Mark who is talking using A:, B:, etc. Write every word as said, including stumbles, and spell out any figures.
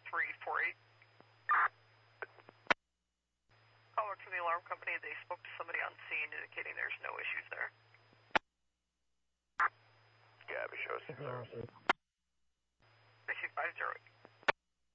A: three four eight. Caller from the alarm company, they spoke to somebody on scene indicating there's no issues there.
B: Gabby shows.
A: six five zero eight.